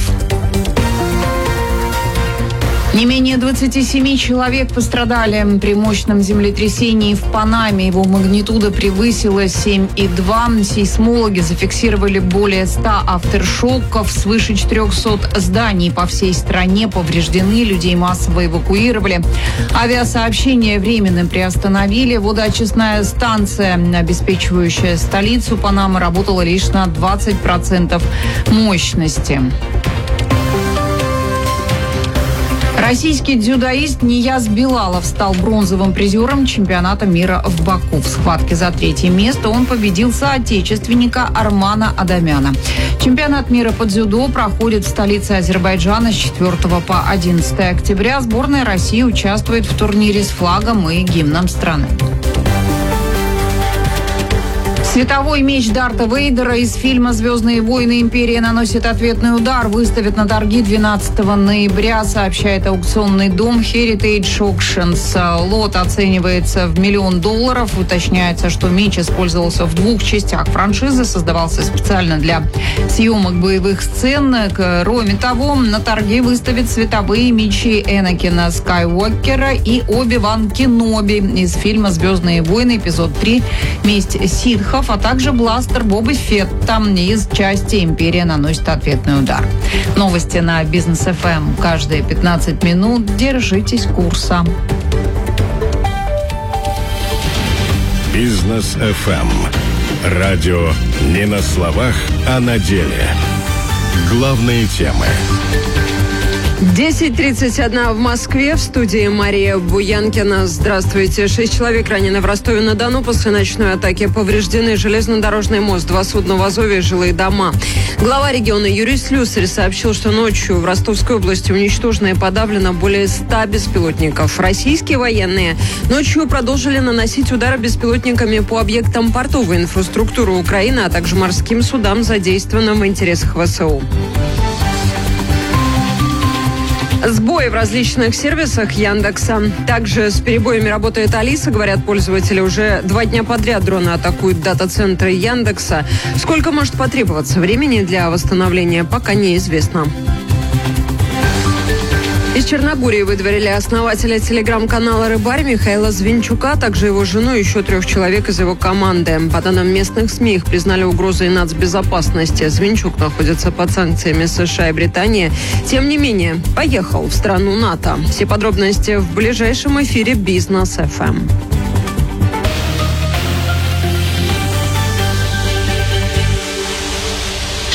Не менее 27 человек пострадали при мощном землетрясении в Панаме. Его магнитуда превысила 7,2. Сейсмологи зафиксировали более 100 авторшоков. Свыше 400 зданий по всей стране повреждены. Людей массово эвакуировали. Авиасообщение временно приостановили. Водоочистная станция, обеспечивающая столицу Панамы, работала лишь на 20% мощности. Российский дзюдоист Нияз Билалов стал бронзовым призером чемпионата мира в Баку. В схватке за 3-е место он победил соотечественника Армана Адамяна. Чемпионат мира по дзюдо проходит в столице Азербайджана с 4 по 11 октября. Сборная России участвует в турнире с флагом и гимном страны. Световой меч Дарта Вейдера из фильма «Звездные войны. Империя наносит ответный удар» выставят на торги 12 ноября, сообщает аукционный дом Heritage Auctions. Лот оценивается в $1 миллион. Уточняется, что меч использовался в 2 частях франшизы, создавался специально для съемок боевых сцен. Кроме того, на торги выставят световые мечи Энакина Скайуокера и Оби-Ван Кеноби из фильма «Звездные войны. Эпизод 3. Месть ситхов», а также бластер Боба Фетта из части «Империя наносит ответный удар». Новости на Бизнес ФМ каждые 15 минут. Держитесь курса. Бизнес ФМ. Радио не на словах, а на деле. Главные темы. 10:31 в Москве. В студии Мария Буянкина. Здравствуйте. 6 человек ранены в Ростове-на-Дону. После ночной атаки повреждены железнодорожный мост, 2 судна в Азове и жилые дома. Глава региона Юрий Слюсарь сообщил, что ночью в Ростовской области уничтожено и подавлено более 100 беспилотников. Российские военные ночью продолжили наносить удары беспилотниками по объектам портовой инфраструктуры Украины, а также морским судам, задействованным в интересах ВСУ. Сбои в различных сервисах Яндекса. Также с перебоями работает Алиса, говорят пользователи. Уже 2 дня подряд дроны атакуют дата-центры Яндекса. Сколько может потребоваться времени для восстановления, пока неизвестно. Из Черногории выдворили основателя телеграм-канала «Рыбарь» Михаила Звинчука, также его жену и еще 3 человек из его команды. По данным местных СМИ, их признали угрозой нацбезопасности. Звинчук находится под санкциями США и Британии. Тем не менее, поехал в страну НАТО. Все подробности в ближайшем эфире «Бизнес ФМ».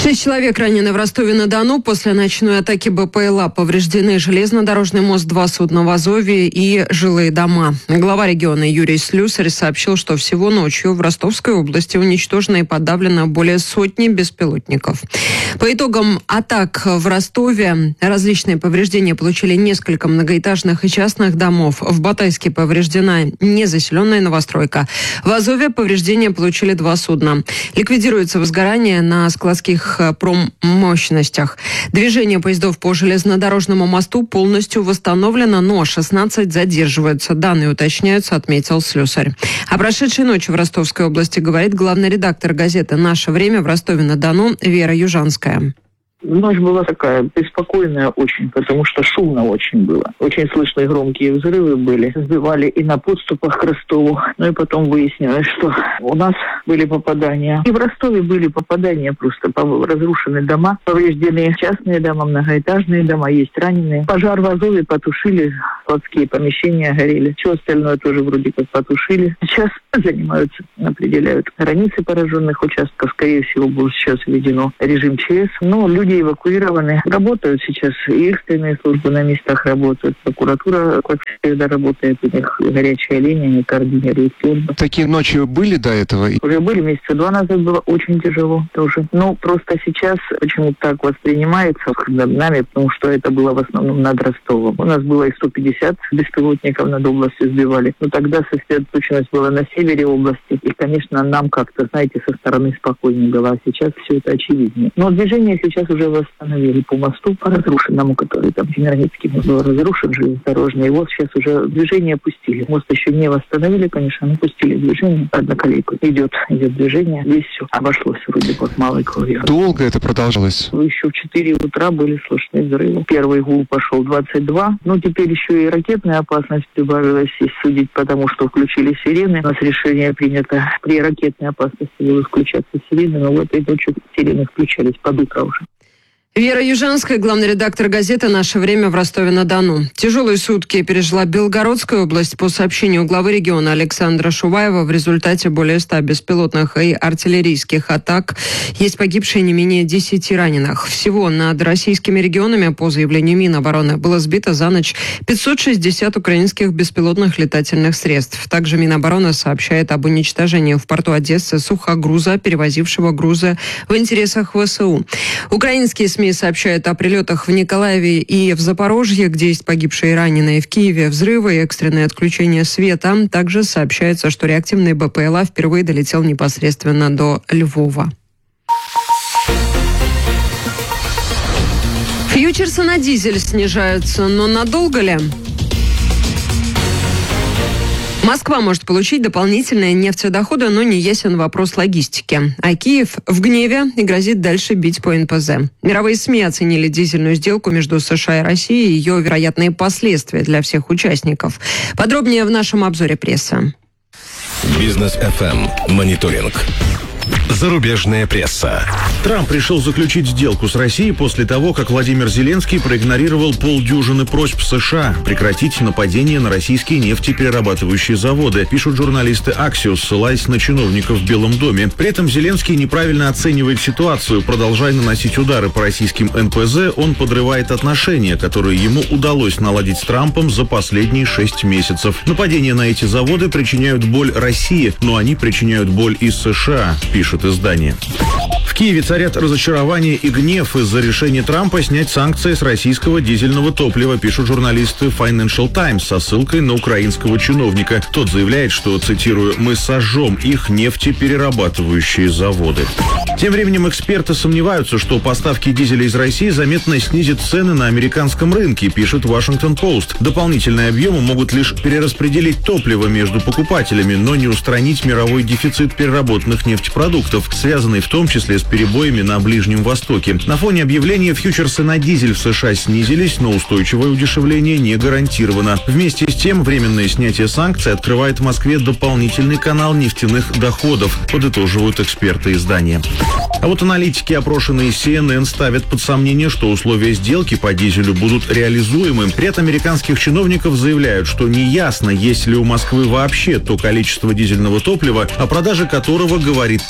6 человек ранены в Ростове-на-Дону. После ночной атаки БПЛА повреждены железнодорожный мост, 2 судна в Азове и жилые дома. Глава региона Юрий Слюсарь сообщил, что всего ночью в Ростовской области уничтожено и подавлено более сотни беспилотников. По итогам атак в Ростове различные повреждения получили несколько многоэтажных и частных домов. В Батайске повреждена незаселенная новостройка. В Азове повреждения получили 2 судна. Ликвидируется возгорание на складских проммощностях. Движение поездов по железнодорожному мосту полностью восстановлено, но 16 задерживаются. Данные уточняются, отметил Слюсарь. О прошедшей ночи в Ростовской области говорит главный редактор газеты «Наше время» в Ростове-на-Дону Вера Южанская. Ночь была такая беспокойная очень, потому что шумно очень было. Очень слышные громкие взрывы были. Сбивали и на подступах к Ростову. Ну и потом выяснилось, что у нас были попадания. И в Ростове были попадания просто. Разрушены дома, повреждены частные дома, многоэтажные дома, есть раненые. Пожар в Азове потушили, складские помещения горели. Все остальное тоже вроде как потушили. Сейчас занимаются, определяют границы пораженных участков. Скорее всего, будет сейчас введено режим ЧС. Но люди эвакуированы. Работают сейчас и экстренные службы на местах работают. Прокуратура, как всегда, работает. У них горячая линия, они координируют службы. Такие ночи были до этого? Уже были, месяца 2 назад было очень тяжело тоже. Но просто сейчас почему-то так воспринимается над нами, потому что это было в основном над Ростовом. У нас было и 150 беспилотников над областью сбивали. Но тогда сосредоточенность была на севере области. И, конечно, нам как-то, знаете, со стороны спокойнее было. А сейчас все это очевиднее. Но движение сейчас уже восстановили по мосту, по разрушенному, который там Семиранецкий был разрушен, железнодорожный. Его сейчас уже движение пустили. Мост еще не восстановили, конечно, но пустили движение. Одна колейка идет движение. Здесь все обошлось вроде как малой кровью. Долго это продолжалось? Еще в 4 утра были слышны взрывы. Первый гул пошел 22. Ну, теперь еще и ракетная опасность прибавилась, если судить, потому что включили сирены. У нас решение принято при ракетной опасности будут включаться сирены, но в этой ночью сирены включались под утро уже. Вера Южанская, главный редактор газеты «Наше время» в Ростове-на-Дону. Тяжелые сутки пережила Белгородская область. По сообщению главы региона Александра Шуваева, в результате более 100 беспилотных и артиллерийских атак есть погибшие не менее 10 раненых. Всего над российскими регионами, по заявлению Минобороны, было сбито за ночь 560 украинских беспилотных летательных средств. Также Минобороны сообщает об уничтожении в порту Одессы сухогруза, перевозившего грузы в интересах ВСУ. Украинские СМИ сообщают о прилетах в Николаеве и в Запорожье, где есть погибшие и раненые. В Киеве взрывы и экстренное отключение света. Также сообщается, что реактивный БПЛА впервые долетел непосредственно до Львова. Фьючерсы на дизель снижаются, но надолго ли? Москва может получить дополнительные нефтедоходы, но не ясен вопрос логистики. А Киев в гневе и грозит дальше бить по НПЗ. Мировые СМИ оценили дизельную сделку между США и Россией и ее вероятные последствия для всех участников. Подробнее в нашем обзоре прессы. Бизнес FM. Мониторинг. Зарубежная пресса. Трамп решил заключить сделку с Россией после того, как Владимир Зеленский проигнорировал полдюжины просьб США прекратить нападение на российские нефтеперерабатывающие заводы, пишут журналисты Axios, ссылаясь на чиновников в Белом доме. При этом Зеленский неправильно оценивает ситуацию. Продолжая наносить удары по российским НПЗ, он подрывает отношения, которые ему удалось наладить с Трампом за последние 6 месяцев. Нападения на эти заводы причиняют боль России, но они причиняют боль и США, пишет издание. В Киеве царят разочарование и гнев из-за решения Трампа снять санкции с российского дизельного топлива, пишут журналисты Financial Times со ссылкой на украинского чиновника. Тот заявляет, что, цитирую, «мы сожжем их нефтеперерабатывающие заводы». Тем временем эксперты сомневаются, что поставки дизеля из России заметно снизят цены на американском рынке, пишет Washington Post. Дополнительные объемы могут лишь перераспределить топливо между покупателями, но не устранить мировой дефицит переработанных нефтепродуктов, связанный в том числе с перебоями на Ближнем Востоке. На фоне объявления фьючерсы на дизель в США снизились, но устойчивое удешевление не гарантировано. Вместе с тем, временное снятие санкций открывает в Москве дополнительный канал нефтяных доходов, подытоживают эксперты издания. А вот аналитики, опрошенные CNN, ставят под сомнение, что условия сделки по дизелю будут реализуемы. Ряд американских чиновников заявляют, что неясно, есть ли у Москвы вообще то количество дизельного топлива, о продаже которого говорит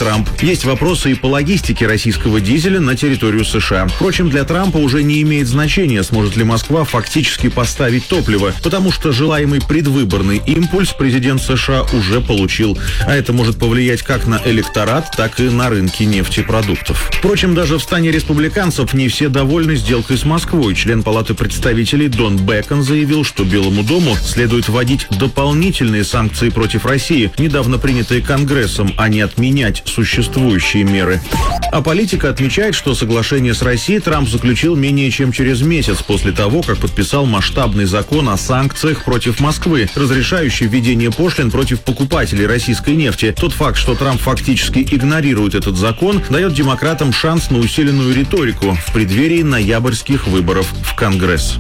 Трамп. Есть вопросы и по логистике российского дизеля на территорию США. Впрочем, для Трампа уже не имеет значения, сможет ли Москва фактически поставить топливо, потому что желаемый предвыборный импульс президент США уже получил. А это может повлиять как на электорат, так и на рынки нефтепродуктов. Впрочем, даже в стане республиканцев не все довольны сделкой с Москвой. Член Палаты представителей Дон Бэкон заявил, что Белому дому следует вводить дополнительные санкции против России, недавно принятые Конгрессом, а не отменять существующие меры. А политика отмечает, что соглашение с Россией Трамп заключил менее чем через месяц после того, как подписал масштабный закон о санкциях против Москвы, разрешающий введение пошлин против покупателей российской нефти. Тот факт, что Трамп фактически игнорирует этот закон, дает демократам шанс на усиленную риторику в преддверии ноябрьских выборов в Конгресс.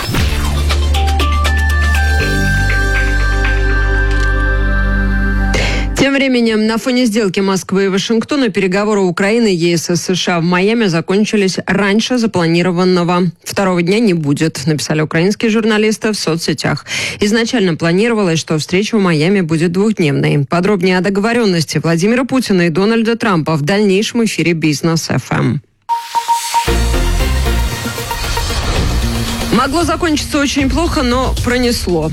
Тем временем, на фоне сделки Москвы и Вашингтона переговоры Украины, ЕС и США в Майами закончились раньше запланированного. Второго дня не будет, написали украинские журналисты в соцсетях. Изначально планировалось, что встреча в Майами будет двухдневной. Подробнее о договоренности Владимира Путина и Дональда Трампа в дальнейшем эфире «Бизнес ФМ». Могло закончиться очень плохо, но пронесло.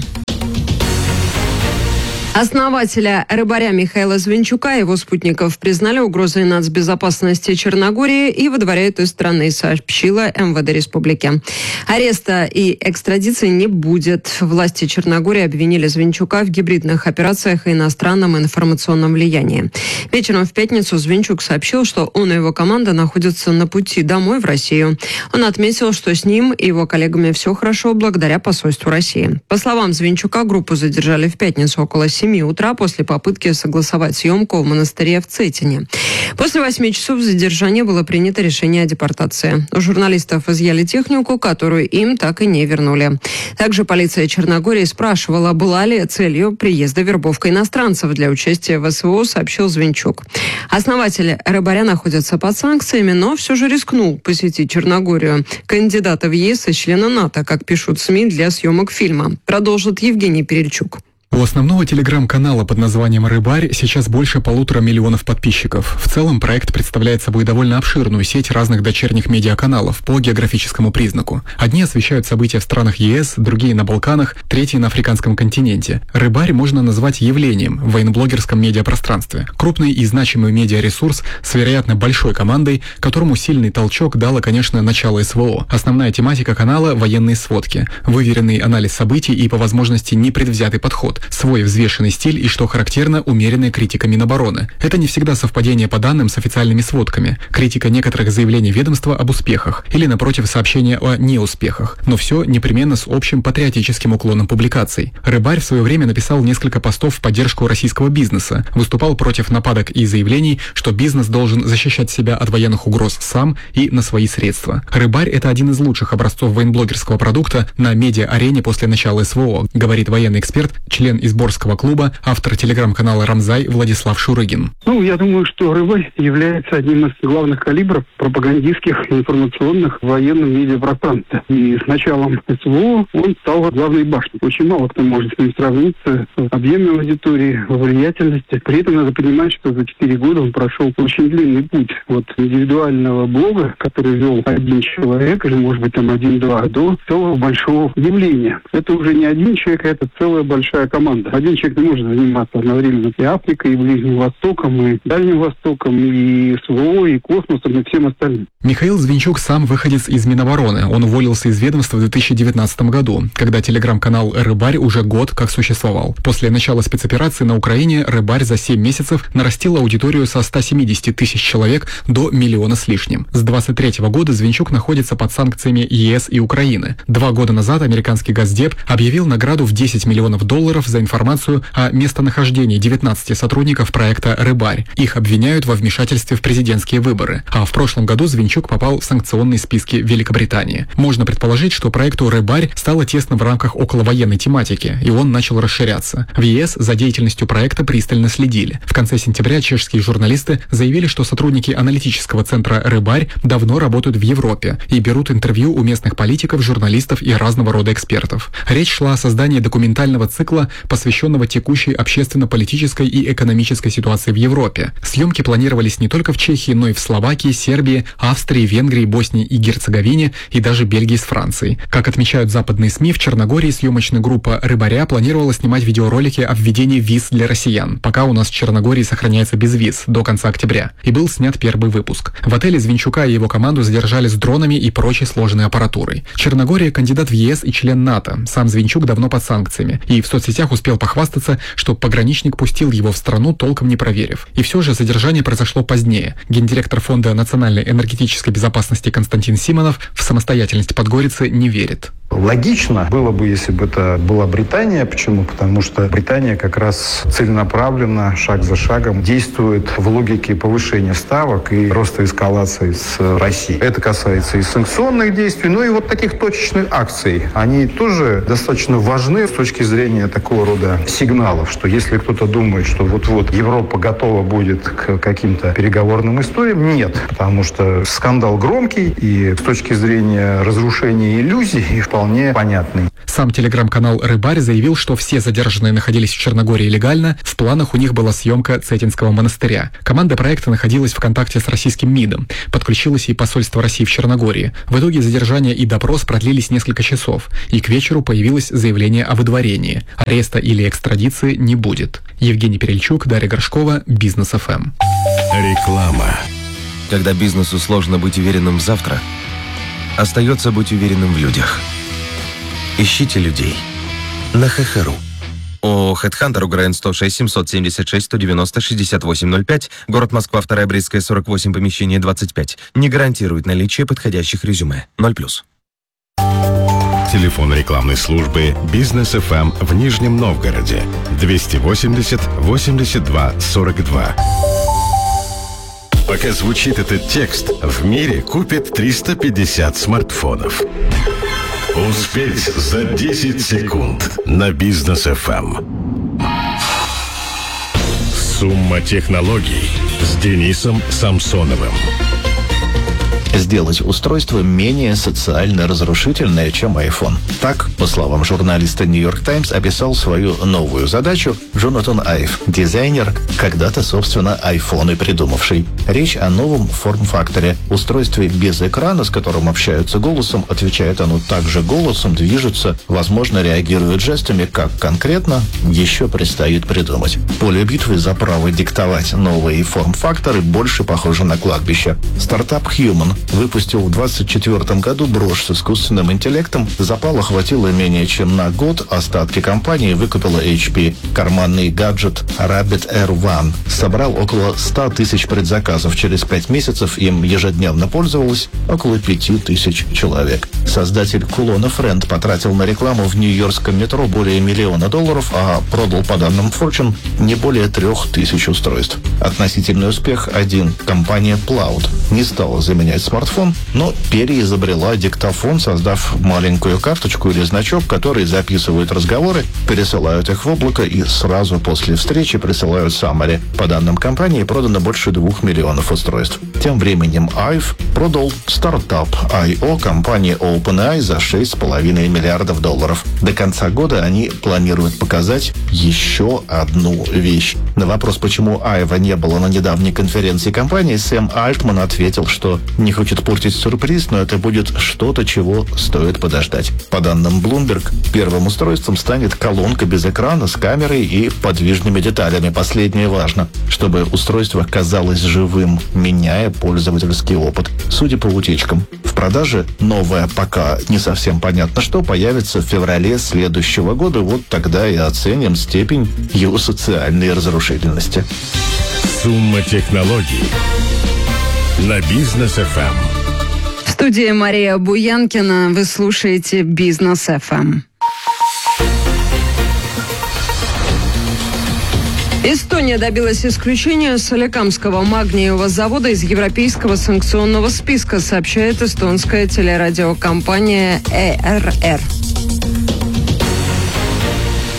Основателя «Рыбаря» Михаила Звинчука и его спутников признали угрозой нацбезопасности Черногории и выдворяют из страны, сообщила МВД республики. Ареста и экстрадиции не будет. Власти Черногории обвинили Звинчука в гибридных операциях и иностранном информационном влиянии. Вечером в пятницу Звинчук сообщил, что он и его команда находятся на пути домой в Россию. Он отметил, что с ним и его коллегами все хорошо благодаря посольству России. По словам Звинчука, группу задержали в пятницу около 7 утра после попытки согласовать съемку в монастыре в Цетине. После 8 часов задержания было принято решение о депортации. У журналистов изъяли технику, которую им так и не вернули. Также полиция Черногории спрашивала, была ли целью приезда вербовка иностранцев для участия в СВО, сообщил Звинчук. Основатель «Рыбаря» находится под санкциями, но все же рискнул посетить Черногорию. Кандидата в ЕС и члена НАТО, как пишут СМИ, для съемок фильма. Продолжит Евгений Перельчук. У основного телеграм-канала под названием «Рыбарь» сейчас больше 1,5 миллиона подписчиков. В целом проект представляет собой довольно обширную сеть разных дочерних медиаканалов по географическому признаку. Одни освещают события в странах ЕС, другие на Балканах, третьи на африканском континенте. «Рыбарь» можно назвать явлением в военноблогерском медиапространстве. Крупный и значимый медиаресурс с вероятно большой командой, которому сильный толчок дало, конечно, начало СВО. Основная тематика канала – военные сводки, выверенный анализ событий и, по возможности, непредвзятый подход. Свой взвешенный стиль и, что характерно, умеренная критика Минобороны. Это не всегда совпадение по данным с официальными сводками, критика некоторых заявлений ведомства об успехах или, напротив, сообщения о неуспехах. Но все непременно с общим патриотическим уклоном публикаций. «Рыбарь» в свое время написал несколько постов в поддержку российского бизнеса, выступал против нападок и заявлений, что бизнес должен защищать себя от военных угроз сам и на свои средства. «Рыбарь» — это один из лучших образцов военблогерского продукта на медиа-арене после начала СВО, говорит военный эксперт, член Изборского клуба, автор телеграм-канала «Рамзай» Владислав Шурыгин. Я думаю, что «Рыбарь» является одним из главных калибров пропагандистских информационных в военном медиапространстве. И с началом СВО он стал главной башней. Очень мало кто может с ним сравниться в объеме аудитории, в влиятельности. При этом надо понимать, что за 4 года он прошел очень длинный путь от индивидуального блога, который вел один человек, или, может быть, там 1-2, до целого большого явления. Это уже не один человек, это целая большая команда. Один человек не может заниматься одновременно и Африкой, и Ближним Востоком, и Дальним Востоком, и СВО, и космосом, и всем остальным. Михаил Звинчук сам выходец из Минобороны. Он уволился из ведомства в 2019 году, когда телеграм-канал «Рыбарь» уже год как существовал. После начала спецоперации на Украине «Рыбарь» за 7 месяцев нарастил аудиторию со 170 тысяч человек до 1 миллиона с лишним. С 2023 года Звинчук находится под санкциями ЕС и Украины. 2 года назад американский Госдеп объявил награду в $10 миллионов за информацию о местонахождении 19 сотрудников проекта «Рыбарь». Их обвиняют во вмешательстве в президентские выборы. А в прошлом году Звинчук попал в санкционные списки Великобритании. Можно предположить, что проекту «Рыбарь» стало тесно в рамках околовоенной тематики, и он начал расширяться. В ЕС за деятельностью проекта пристально следили. В конце сентября чешские журналисты заявили, что сотрудники аналитического центра «Рыбарь» давно работают в Европе и берут интервью у местных политиков, журналистов и разного рода экспертов. Речь шла о создании документального цикла посвященного текущей общественно-политической и экономической ситуации в Европе. Съемки планировались не только в Чехии, но и в Словакии, Сербии, Австрии, Венгрии, Боснии и Герцеговине и даже Бельгии с Францией. Как отмечают западные СМИ, в Черногории съемочная группа «Рыбаря» планировала снимать видеоролики о введении виз для россиян, пока у нас в Черногории сохраняется безвиз до конца октября. И был снят первый выпуск. В отеле Звинчука и его команду задержали с дронами и прочей сложной аппаратурой. Черногория – кандидат в ЕС и член НАТО. Сам Звинчук давно под санкциями. И в соцсетях успел похвастаться, что пограничник пустил его в страну, толком не проверив. И все же задержание произошло позднее. Гендиректор Фонда национальной энергетической безопасности Константин Симонов в самостоятельность Подгорицы не верит. Логично было бы, если бы это была Британия. Почему? Потому что Британия как раз целенаправленно, шаг за шагом действует в логике повышения ставок и роста эскалации с Россией. Это касается и санкционных действий, но и вот таких точечных акций. Они тоже достаточно важны с точки зрения такого рода сигналов, что если кто-то думает, что вот-вот Европа готова будет к каким-то переговорным историям, нет. Потому что скандал громкий и с точки зрения разрушения иллюзий вполне понятный. Сам телеграм-канал «Рыбарь» заявил, что все задержанные находились в Черногории легально, в планах у них была съемка Цетинского монастыря. Команда проекта находилась в контакте с российским МИДом, подключилось и посольство России в Черногории. В итоге задержание и допрос продлились несколько часов, и к вечеру появилось заявление о выдворении. Ареста или экстрадиции не будет. Евгений Перельчук, Дарья Горшкова, Бизнес ФМ. Реклама. Когда бизнесу сложно быть уверенным в завтра, остается быть уверенным в людях. Ищите людей на ХХРУ. ООО «Хедхантер», УГРН 106 776 190 6805, город Москва, 2-я Брестская, 48, помещение 25. Не гарантирует наличие подходящих резюме. 0+. Телефон рекламной службы «Бизнес ФМ» в Нижнем Новгороде 280 82 42. Пока звучит этот текст, в мире купят 350 смартфонов. Успеть за 10 секунд на Бизнес ФМ. Сумма технологий с Денисом Самсоновым. Сделать устройство менее социально разрушительное, чем iPhone. Так, по словам журналиста New York Times, описал свою новую задачу Джонатан Айв, дизайнер, когда-то, собственно, iPhone и придумавший. Речь о новом форм-факторе. Устройстве без экрана, с которым общаются голосом, отвечает оно также голосом, движется, возможно, реагирует жестами, как конкретно, еще предстоит придумать. Поле битвы за право диктовать новые форм-факторы больше похоже на кладбище. Стартап Human выпустил в 2024 году брошь с искусственным интеллектом. Запала хватило менее чем на год. Остатки компании выкупила HP. Карманный гаджет Rabbit Air One собрал около 100 тысяч предзаказов. Через 5 месяцев им ежедневно пользовалось около 5000 человек. Создатель кулона Friend потратил на рекламу в нью-йоркском метро более $1 миллион, а продал, по данным Fortune, не более 3000 устройств. Относительный успех один. Компания Plaud не стала заменять смартфон, но переизобрела диктофон, создав маленькую карточку или значок, который записывает разговоры, пересылают их в облако и сразу после встречи присылают summary. По данным компании, продано больше 2 миллионов устройств. Тем временем Айв продал стартап I.O. компании OpenAI за $6,5 миллиардов. До конца года они планируют показать еще одну вещь. На вопрос, почему Айва не было на недавней конференции компании, Сэм Альтман ответил, что не хочет портить сюрприз, но это будет что-то, чего стоит подождать. По данным Bloomberg, первым устройством станет колонка без экрана с камерой и подвижными деталями. Последнее важно, чтобы устройство казалось живым, меняя пользовательский опыт. Судя по утечкам, в продаже новое, пока не совсем понятно что, появится в феврале следующего года. Вот тогда и оценим степень его социальной разрушительности. Сумма технологий на Бизнес ФМ. В студии Мария Буянкина. Вы слушаете Бизнес ФМ. Эстония добилась исключения Соликамского магниевого завода из европейского санкционного списка, сообщает эстонская телерадиокомпания ЭРР.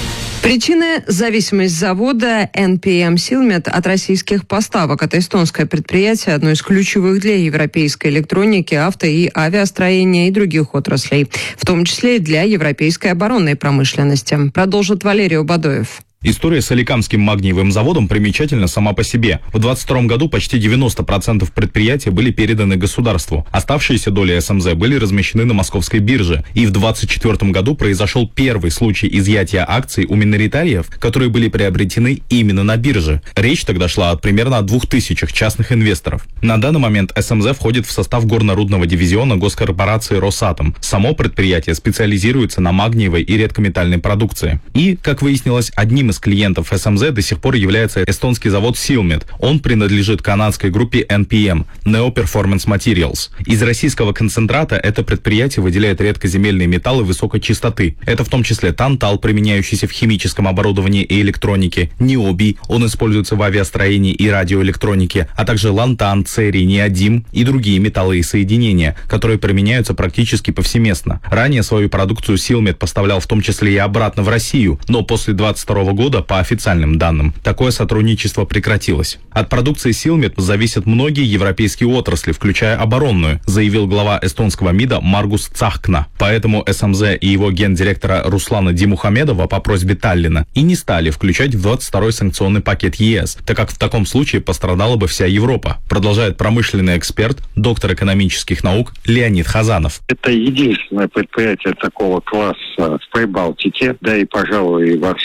Причины – зависимость завода NPM Silmet от российских поставок. Это эстонское предприятие, одно из ключевых для европейской электроники, авто- и авиастроения и других отраслей, в том числе и для европейской оборонной промышленности. Продолжит Валерий Бадоев. История с Соликамским магниевым заводом примечательна сама по себе. В 2022 году почти 90% предприятия были переданы государству. Оставшиеся доли СМЗ были размещены на московской бирже. И в 2024 году произошел первый случай изъятия акций у миноритариев, которые были приобретены именно на бирже. Речь тогда шла примерно о 2000 частных инвесторов. На данный момент СМЗ входит в состав горно-рудного дивизиона госкорпорации «Росатом». Само предприятие специализируется на магниевой и редкометальной продукции. И, как выяснилось, одним из клиентов СМЗ до сих пор является эстонский завод Silmet. Он принадлежит канадской группе NPM – Neo Performance Materials. Из российского концентрата это предприятие выделяет редкоземельные металлы высокой чистоты. Это в том числе тантал, применяющийся в химическом оборудовании и электронике, ниобий, он используется в авиастроении и радиоэлектронике, а также лантан, церий, неодим и другие металлы и соединения, которые применяются практически повсеместно. Ранее свою продукцию Silmet поставлял в том числе и обратно в Россию, но после 2022 года, по официальным данным, такое сотрудничество прекратилось. От продукции Silmet зависят многие европейские отрасли, включая оборонную, заявил глава эстонского МИДа Маргус Цахкна. Поэтому СМЗ и его гендиректора Руслана Димухамедова по просьбе Таллина и не стали включать в 22-й санкционный пакет ЕС, так как в таком случае пострадала бы вся Европа, продолжает промышленный эксперт, доктор экономических наук Леонид Хазанов. Это единственное предприятие такого класса в Прибалтике, да и, пожалуй, во